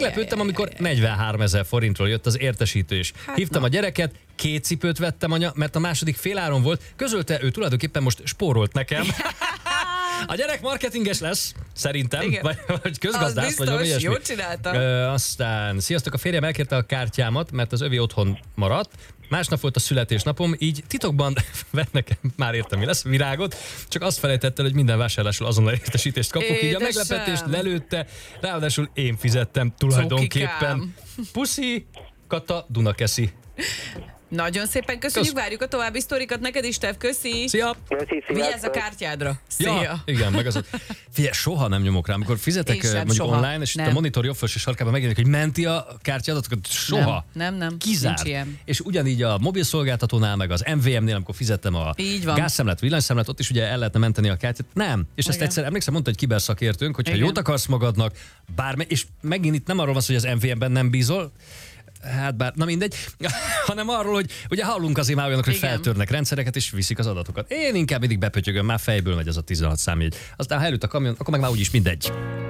Meglepődtem, amikor 43 000 forintról jött az értesítés. Hívtam a gyereket, 2 cipőt vettem anya, mert a második féláron volt. Közölte, ő tulajdonképpen most spórolt nekem. A gyerek marketinges lesz, szerintem, vagy közgazdász, vagy valami ilyesmi. Jól csinálta. Aztán, sziasztok, a férjem elkérte a kártyámat, mert az övé otthon maradt. Másnap volt a születésnapom, így titokban vett nekem, már értem, mi lesz, virágot, csak azt felejtett el, hogy minden vásárlásról azonnal értesítést kapok, így a meglepetést lelőtte, ráadásul én fizettem tulajdonképpen. Puszi, Kata Dunakeszi. Nagyon szépen köszönjük, várjuk a további sztorikat. Neked is, Tev, köszi. Szia! Vigyázz a kártyádra. Szia! Ja, igen, meg az. Figyelj, soha nem nyomok rá, amikor fizetek mondjuk soha. Online, és itt a monitor jobb felső sarkában megjelenik, hogy menti a kártyadatokat, soha. Nem. Kizárt. És ugyanígy a mobilszolgáltatónál, meg az MVM-nél, amikor fizettem a gázszemlet, villanyszemlet, ott is ugye el lehetne menteni a kártyát. Nem. És ezt egyszer emlékszem, mondta egy kiberszakértőnk, hogy ha jót akarsz magadnak, és megint itt nem arról van szó, hogy az MVM-ben nem bízol, hát bár, na mindegy, hanem arról, hogy ugye hallunk azért már olyanok, hogy feltörnek rendszereket és viszik az adatokat. Én inkább mindig bepötyögöm, már fejből megy az a 16 számjegy. Aztán ha előtt a kamion, akkor meg már úgyis mindegy.